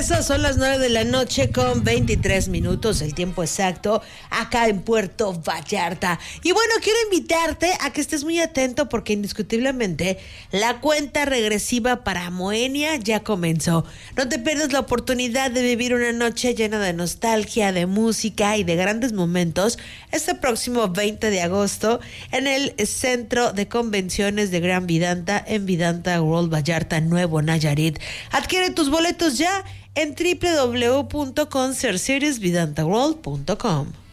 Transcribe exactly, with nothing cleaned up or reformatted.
regreso, son las nueve de la noche con veintitrés minutos, el tiempo exacto, acá en Puerto Vallarta. Y bueno, quiero invitarte a que estés muy atento porque indiscutiblemente la cuenta regresiva para Moenia ya comenzó. No te pierdas la oportunidad de vivir una noche llena de nostalgia, de música y de grandes momentos este próximo veinte de agosto en el Centro de Convenciones de Gran Vidanta en Vidanta World Vallarta, Nuevo Nayarit. Adquiere tus boletos ya en doble u doble u doble u punto concert series vidanta world punto com.